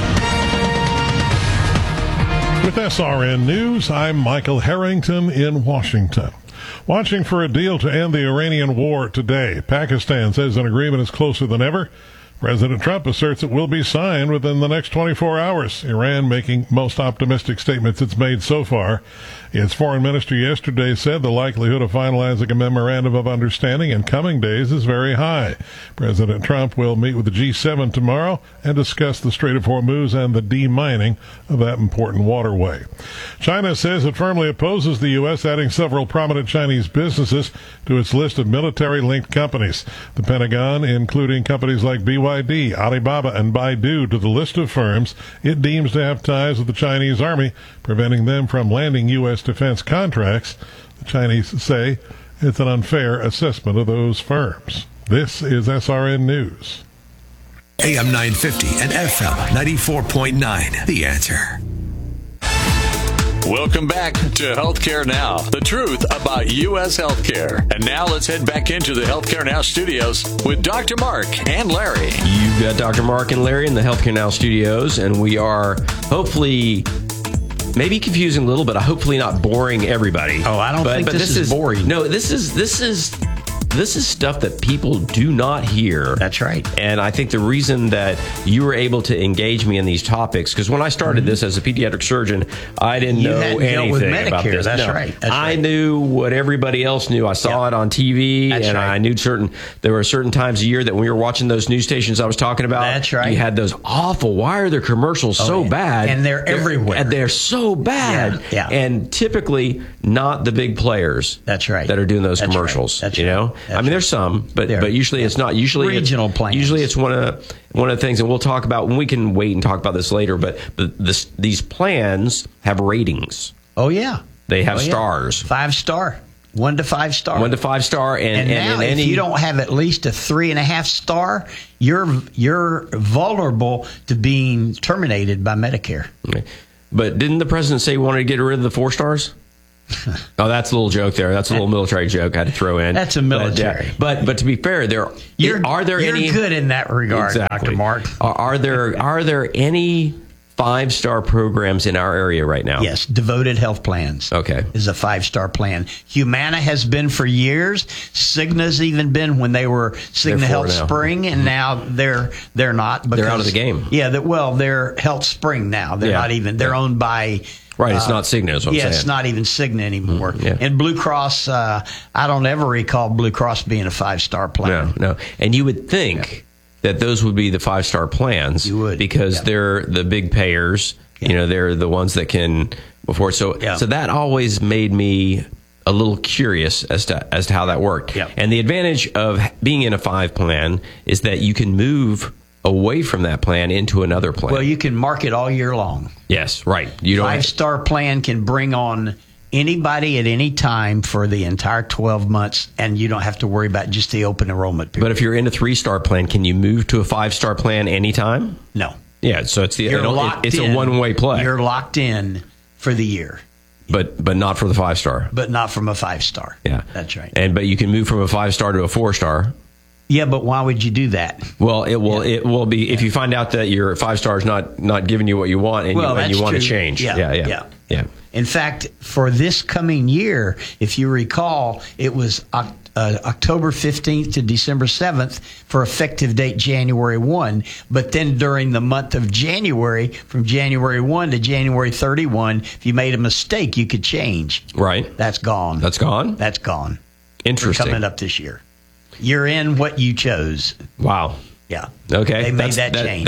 With SRN News, I'm Michael Harrington in Washington. Watching for a deal to end the Iranian war today. Pakistan says an agreement is closer than ever. President Trump asserts it will be signed within the next 24 hours. Iran making most optimistic statements it's made so far. Its foreign minister yesterday said the likelihood of finalizing a memorandum of understanding in coming days is very high. President Trump will meet with the G7 tomorrow and discuss the Strait of Hormuz and the demining of that important waterway. China says it firmly opposes the U.S. adding several prominent Chinese businesses to its list of military-linked companies. The Pentagon, including companies like BYD, Alibaba, and Baidu, to the list of firms it deems to have ties with the Chinese army, preventing them from landing U.S. defense contracts. The Chinese say it's an unfair assessment of those firms. This is SRN News. AM 950 and FM 94.9. The Answer. Welcome back to Healthcare Now, the truth about U.S. healthcare. And now let's head back into the Healthcare Now studios with Dr. Mark and Larry. You've got Dr. Mark and Larry in the Healthcare Now studios, and we are hopefully maybe confusing a little bit. Hopefully not boring everybody. Oh, I don't think this is boring. No, this is stuff that people do not hear. That's right. And I think the reason that you were able to engage me in these topics, because when I started this as a pediatric surgeon, I didn't know anything about this. That's right. I knew what everybody else knew. I saw it on TV, I knew there were certain times a year that when we were watching those news stations I was talking about. That's right. You had those awful, why are their commercials so bad? And they're everywhere. And they're so bad. Yeah. And typically not the big players. That's right. That are doing those commercials. That's you know? I mean, there's some, but usually it's not. Usually regional plans. Usually it's one of the things, and we'll talk about when we can wait and talk about this later. But these plans have ratings. Oh yeah, they have stars. 5-star. 1 to 5 star. 1 to 5 star, and now, if you don't have at least a 3.5 star, you're vulnerable to being terminated by Medicare. Okay. But didn't the president say he wanted to get rid of the 4 stars? Oh, that's a little joke there. That's a little military joke I had to throw in. That's a military. But to be fair, you're any good in that regard, exactly. Dr. Mark. Are there any 5-star programs in our area right now? Yes, Devoted Health Plans. Okay, is a 5-star plan. Humana has been for years. Cigna's even been when they were Cigna Health Spring, and now they're not. Because, they're out of the game. Yeah, they're Health Spring now. They're not even. They're owned by. Right, it's not Cigna, is what I'm saying. It's not even Cigna anymore. And Blue Cross, I don't ever recall Blue Cross being a 5-star plan. No. And you would think that those would be the 5-star plans. You would. Because they're the big payers. You know, they're the ones that can afford. So that always made me a little curious as to how that worked. And the advantage of being in a 5 plan is that you can move away from that plan into another plan. Well, you can market all year long. Yes, right. You don't 5-star plan can bring on anybody at any time for the entire 12 months, and you don't have to worry about just the open enrollment period. But if you're in a 3-star plan, can you move to a 5-star plan anytime? No. Yeah, so it's a one-way play. You're locked in for the year. But not for the 5-star. But not from a 5-star. Yeah. That's right. But you can move from a 5-star to a 4-star. Yeah, but why would you do that? Well, it will be if you find out that your 5-star is not giving you what you want and you want to change. Yeah. In fact, for this coming year, if you recall, it was October 15th to December 7th for effective date January 1. But then during the month of January, from January 1 to January 31, if you made a mistake, you could change. Right. That's gone. That's gone? That's gone. Interesting. For coming up this year. You're in what you chose. Wow. Yeah. Okay. They made that change.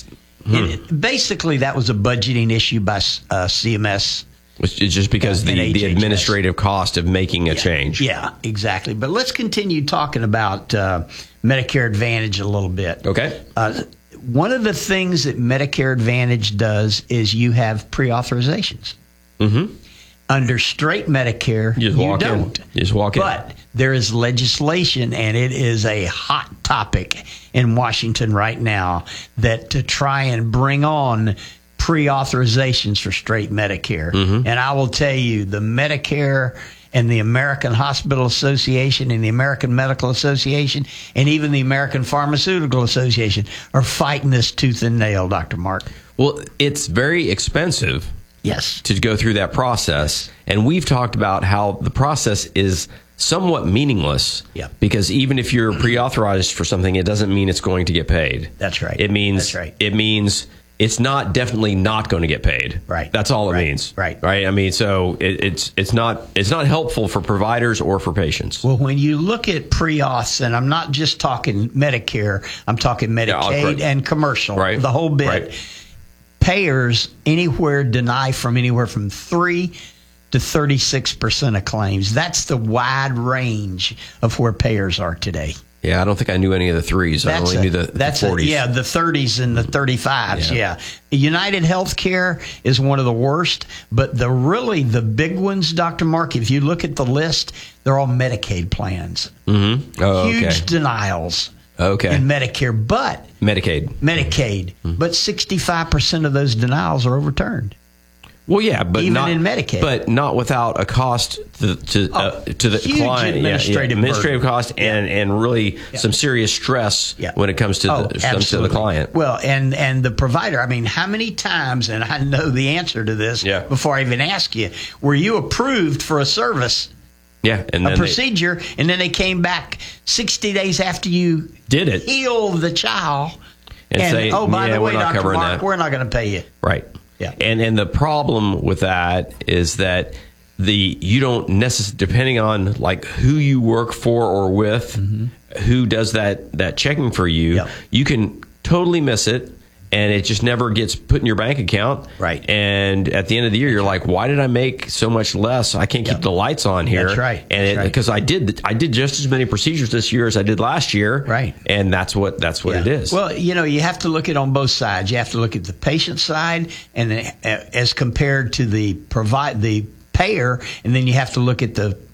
Basically, that was a budgeting issue by CMS. It's just because the administrative cost of making a change. Yeah, exactly. But let's continue talking about Medicare Advantage a little bit. Okay. One of the things that Medicare Advantage does is you have pre-authorizations. Mm-hmm. Under straight Medicare, you don't. You just walk in. But there is legislation, and it is a hot topic in Washington right now, that to try and bring on pre-authorizations for straight Medicare. Mm-hmm. And I will tell you, the Medicare and the American Hospital Association and the American Medical Association and even the American Pharmaceutical Association are fighting this tooth and nail, Dr. Mark. Well, it's very expensive. Yes. To go through that process. And we've talked about how the process is somewhat meaningless. Yeah. Because even if you're pre-authorized for something, it doesn't mean it's going to get paid. That's right. It means it's not definitely not going to get paid. Right. That's all it means. Right. I mean, so it's not helpful for providers or for patients. Well, when you look at pre-auths, and I'm not just talking Medicare, I'm talking Medicaid and commercial, the whole bit. Right. Payers deny from anywhere from 3 to 36% of claims. That's the wide range of where payers are today. Yeah, I don't think I knew any of the 3s. I only knew the 40s. The 30s and the 35s. Yeah. United Healthcare is one of the worst, but the big ones, Dr. Mark, if you look at the list, they're all Medicaid plans. Mm-hmm. Oh, huge denials. Okay. In Medicare, but Medicaid. Mm-hmm. But 65% of those denials are overturned. Well, yeah, but even not in Medicaid, but not without a cost to the huge client, administrative cost, and really some serious stress when it comes to the client. Well, and the provider. I mean, how many times? And I know the answer to this before I even ask you. Were you approved for a service? Yeah, and then a procedure, and then they came back 60 days after you did it, healed the child, and say, "Oh, by the way, Dr. Mark, that. We're not going to pay you." Right. Yeah. And the problem with that is that you don't necessarily, depending on like who you work for or with, who does that checking for you, you can totally miss it. And it just never gets put in your bank account. Right. And at the end of the year, you're like, why did I make so much less? I can't keep the lights on here. That's right. And because I did just as many procedures this year as I did last year. Right. And that's what it is. Well, you have to look at it on both sides. You have to look at the patient side and as compared to the payer, and then you have to look at the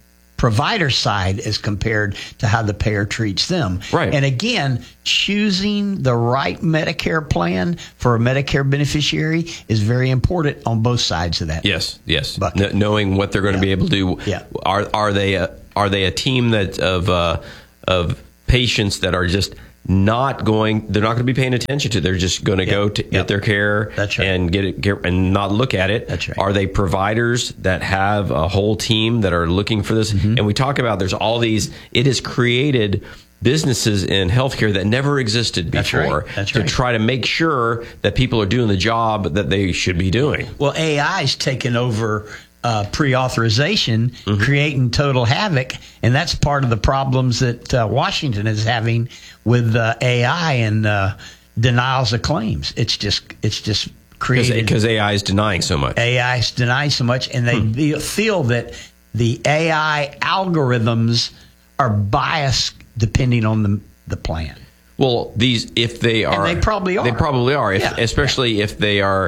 provider side as compared to how the payer treats them. Right. And again, choosing the right Medicare plan for a Medicare beneficiary is very important on both sides of that. Yes. Knowing what they're going to be able to do. Yeah. Are they a team that of patients that are just they're not going to be paying attention to. They're just going to go to get their care and get and not look at it. That's right. Are they providers that have a whole team that are looking for this? Mm-hmm. And we talk about there's all these. It has created businesses in healthcare that never existed before to try to make sure that people are doing the job that they should be doing. Well, AI's taken over pre-authorization, creating total havoc, and that's part of the problems that Washington is having with AI and denials of claims. It's just created because AI is denying so much. AI is denying so much, and they feel that the AI algorithms are biased depending on the plan. Well, if they are, and they probably are. Especially if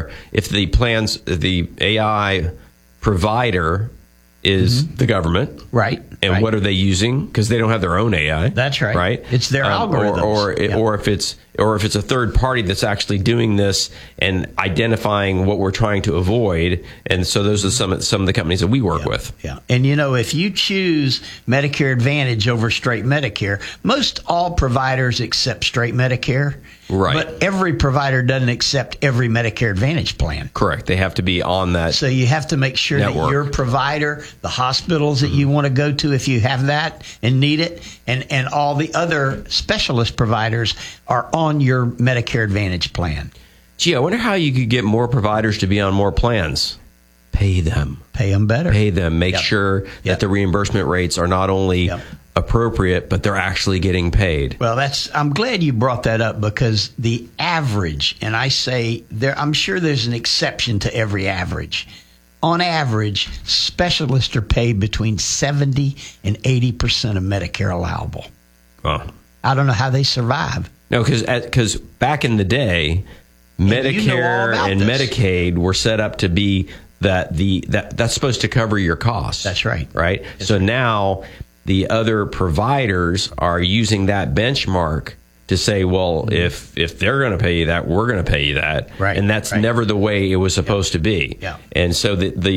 the AI provider is the government, right? And what are they using? Because they don't have their own AI. That's right. Right. It's their algorithms, or if it's a third party that's actually doing this and identifying what we're trying to avoid. And so those are some of the companies that we work with. Yeah. And if you choose Medicare Advantage over straight Medicare, most all providers accept straight Medicare. Right. But every provider doesn't accept every Medicare Advantage plan. Correct. They have to be on that. So you have to make sure network. that your provider, the hospitals that you want to go to if you have that and need it, and all the other specialist providers are on your Medicare Advantage plan. Gee, I wonder how you could get more providers to be on more plans. Pay them. Pay them better. Pay them. Make sure that the reimbursement rates are not only appropriate, but they're actually getting paid. Well, I'm glad you brought that up, because the average, and I say I'm sure there's an exception to every average. On average, specialists are paid between 70 and 80% of Medicare allowable. Wow. I don't know how they survive. No, because back in the day, Medicare and Medicaid were set up to be that's supposed to cover your costs. That's right. Right? So now the other providers are using that benchmark to say, well, if they're going to pay you that, we're going to pay you that. Right. And that's never the way it was supposed to be. Yeah. And so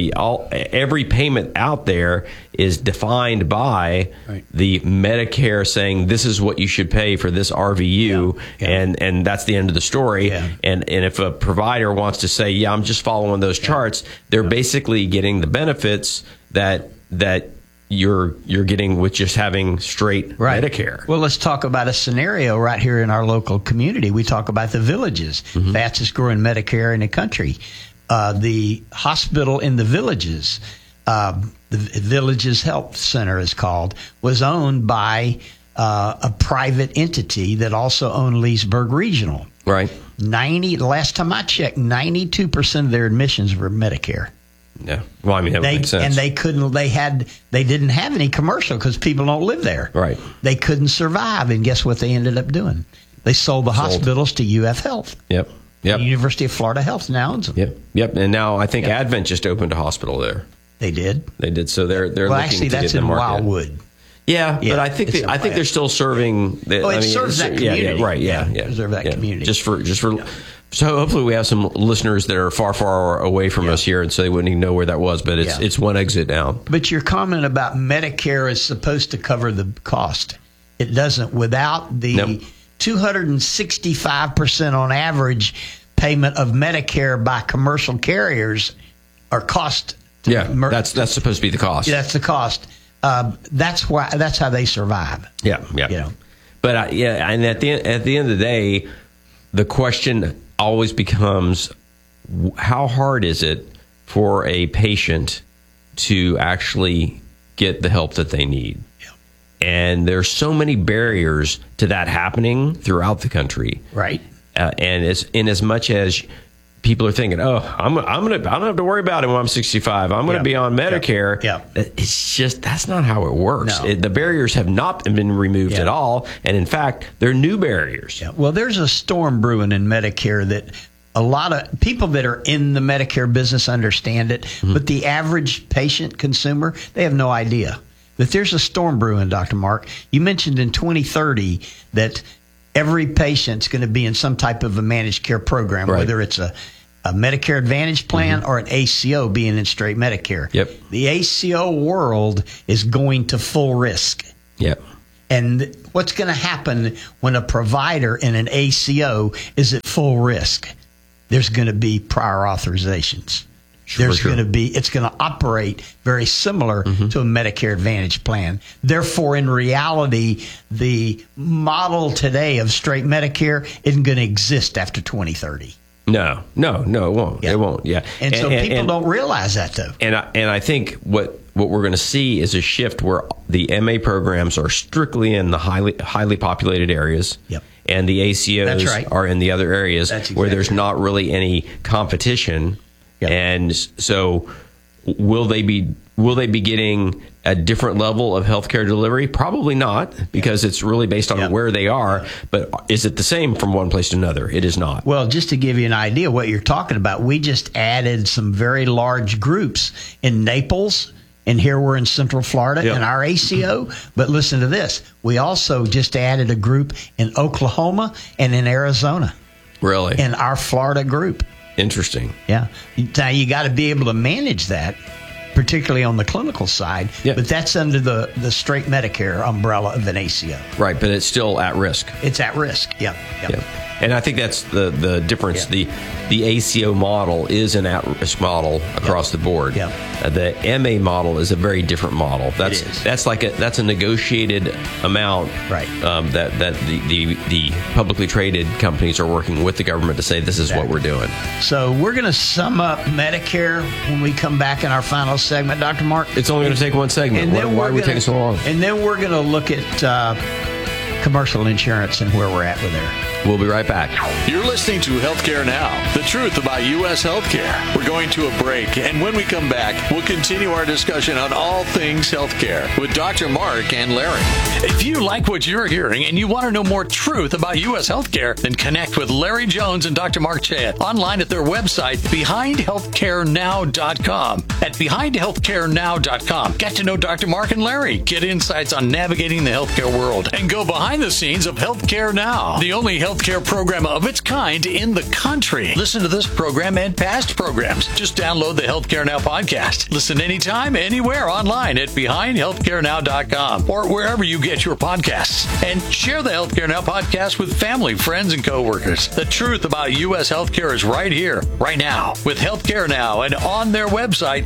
every payment out there is defined by the Medicare saying this is what you should pay for this RVU, and that's the end of the story. Yeah. And if a provider wants to say, yeah, I'm just following those charts, they're basically getting the benefits that you're getting with just having straight Medicare. Well, let's talk about a scenario right here in our local community. We talk about the Villages, fastest growing Medicare in the country. The hospital in the Villages, the Villages Health Center is called, was owned by a private entity that also owned Leesburg Regional. Right. Last time I checked, 92% of their admissions were Medicare. Yeah. Well, I mean, that makes sense. And they didn't have any commercial because people don't live there. Right. They couldn't survive, and guess what they ended up doing? They sold the hospitals to UF Health. Yep. The University of Florida Health now owns them. Yep. And now I think Advent just opened a hospital there. They did. So they're looking actually, to that's get the in market. Wildwood. Yeah, but I think they're still serving. It serves that community. Yeah, right. Yeah. Serve that community. Just for. So hopefully we have some listeners that are far away from us here, and so they wouldn't even know where that was. But it's one exit down. But your comment about Medicare is supposed to cover the cost. It doesn't. Without the 265% on average payment of Medicare by commercial carriers, or cost. That's supposed to be the cost. Yeah, that's the cost. That's how they survive. Yeah. But and at the end of the day, the question always becomes, how hard is it for a patient to actually get the help that they need? Yeah. And there's so many barriers to that happening throughout the country. Right. And it's in as much as people are thinking, I don't have to worry about it when I'm 65. I'm going to be on Medicare. Yeah. It's just, that's not how it works. No. The barriers have not been removed at all. And in fact, they're new barriers. Yeah. Well, there's a storm brewing in Medicare that a lot of people that are in the Medicare business understand it, but the average patient consumer, they have no idea. that there's a storm brewing, Dr. Mark. You mentioned in 2030 that every patient's going to be in some type of a managed care program, whether it's a Medicare Advantage plan or an ACO being in straight Medicare. Yep. The ACO world is going to full risk. Yep. And what's going to happen when a provider in an ACO is at full risk? There's going to be prior authorizations. It's going to operate very similar to a Medicare Advantage plan. Therefore, in reality, the model today of straight Medicare isn't going to exist after 2030. No, it won't. Yeah. It won't. Yeah. And so people don't realize that, though. And I think what we're going to see is a shift where the MA programs are strictly in the highly populated areas. Yep. And the ACOs are in the other areas where there's not really any competition. Yep. And so will they be getting a different level of healthcare delivery? Probably not, because it's really based on where they are. But is it the same from one place to another? It is not. Well, just to give you an idea of what you're talking about, we just added some very large groups in Naples, and here we're in Central Florida in our ACO. But listen to this. We also just added a group in Oklahoma and in Arizona. Really? In our Florida group. Interesting. Yeah. Now, you got to be able to manage that, particularly on the clinical side. Yep. But that's under the straight Medicare umbrella of an ACO. Right, but it's still at risk. It's at risk. Yep. And I think that's the difference. The ACO model is an at-risk model across the board. The MA model is a very different model. That's a negotiated amount. Right. That the publicly traded companies are working with the government to say this is what we're doing. So we're going to sum up Medicare when we come back in our final segment, Dr. Mark. It's only going to take one segment. Why are we taking so long? And then we're going to look at commercial insurance and where we're at with there. We'll be right back. You're listening to Healthcare Now, the truth about U.S. healthcare. We're going to a break, and when we come back, we'll continue our discussion on all things healthcare with Dr. Mark and Larry. If you like what you're hearing and you want to know more truth about U.S. healthcare, then connect with Larry Jones and Dr. Mark Chad online at their website, BehindHealthcareNow.com. At BehindHealthcareNow.com, get to know Dr. Mark and Larry, get insights on navigating the healthcare world, and go behind the scenes of Healthcare Now, the only healthcare program of its kind in the country. Listen to this program and past programs. Just download the Healthcare Now podcast. Listen anytime, anywhere online at BehindHealthcareNow.com or wherever you get your podcasts. And share the Healthcare Now podcast with family, friends, and coworkers. The truth about U.S. healthcare is right here, right now, with Healthcare Now and on their website,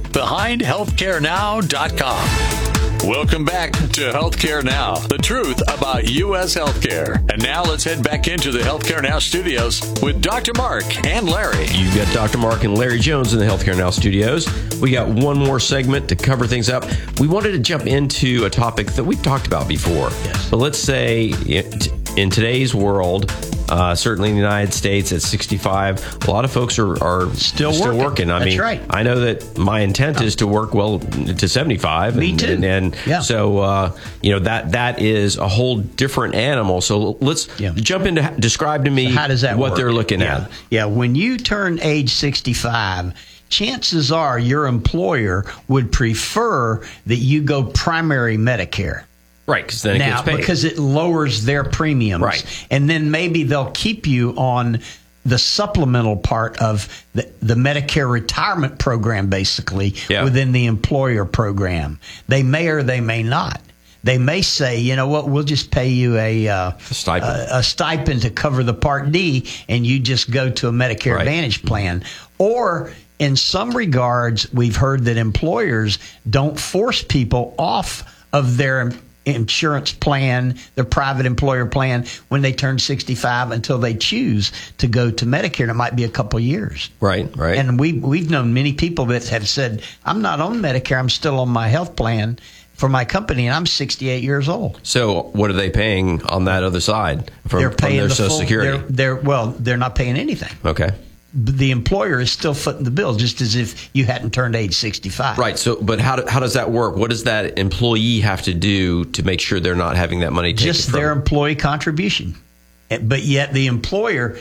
BehindHealthcareNow.com. Welcome back to Healthcare Now, the truth about U.S. healthcare. And now let's head back into the Healthcare Now studios with Dr. Mark and Larry. You've got Dr. Mark and Larry Jones in the Healthcare Now studios. We got one more segment to cover things up. We wanted to jump into a topic that we've talked about before. Yes. But let's say in today's world, certainly in the United States at 65, a lot of folks are still working. I mean, right. I know that my intent is to work well to 75. Me too. And so, that is a whole different animal. So let's jump into, describe to me how does that what work? they're looking at. Yeah, when you turn age 65, chances are your employer would prefer that you go primary Medicare. Right, because then it gets paid. Because it lowers their premiums. Right. And then maybe they'll keep you on the supplemental part of the Medicare retirement program, basically, within the employer program. They may or they may not. They may say, you know what, we'll just pay you a stipend to cover the Part D, and you just go to a Medicare Advantage plan. Or in some regards, we've heard that employers don't force people off of their insurance plan, their private employer plan, when they turn 65 until they choose to go to Medicare. And it might be a couple of years. Right. And we've known many people that have said, I'm not on Medicare, I'm still on my health plan for my company, and I'm 68 years old. So what are they paying on that other side from their Social Security? They're not paying anything. Okay. The employer is still footing the bill, just as if you hadn't turned age 65. Right. So, but how does that work? What does that employee have to do to make sure they're not having that money taken just from their employee contribution? But yet the employer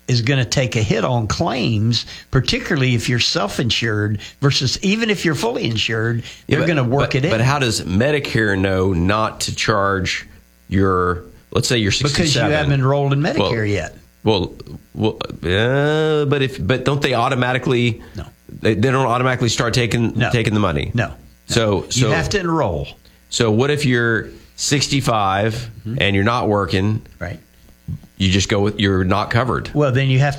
is going to take a hit on claims, particularly if you're self-insured versus even if you're fully insured, they're going to work it in. But how does Medicare know not to charge your, let's say you're 67? Because you haven't enrolled in Medicare yet. But don't they automatically? No, they don't automatically start taking the money. No. So you have to enroll. So what if you're 65 and you're not working? Right. You just go with, you're not covered. Well, then you have